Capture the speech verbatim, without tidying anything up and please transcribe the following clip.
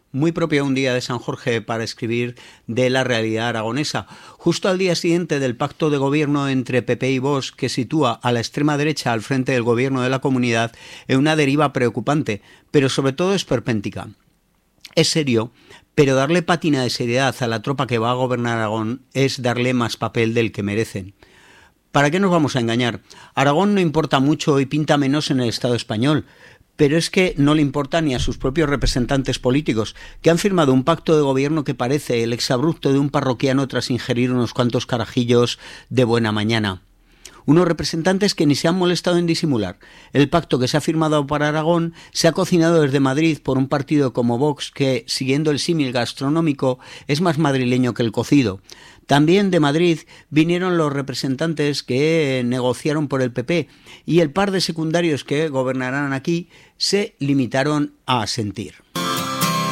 muy propio un día de San Jorge para escribir de la realidad aragonesa, justo al día siguiente del pacto de gobierno entre P P y Vox, que sitúa a la extrema derecha al frente del gobierno de la comunidad en una deriva preocupante, pero sobre todo esperpéntica. Es serio, pero darle pátina de seriedad a la tropa que va a gobernar Aragón es darle más papel del que merecen. ¿Para qué nos vamos a engañar? Aragón no importa mucho y pinta menos en el Estado español, pero es que no le importa ni a sus propios representantes políticos, que han firmado un pacto de gobierno que parece el exabrupto de un parroquiano tras ingerir unos cuantos carajillos de buena mañana. Unos representantes que ni se han molestado en disimular. El pacto que se ha firmado para Aragón se ha cocinado desde Madrid por un partido como Vox que, siguiendo el símil gastronómico, es más madrileño que el cocido. También de Madrid vinieron los representantes que negociaron por el P P y el par de secundarios que gobernarán aquí se limitaron a asentir.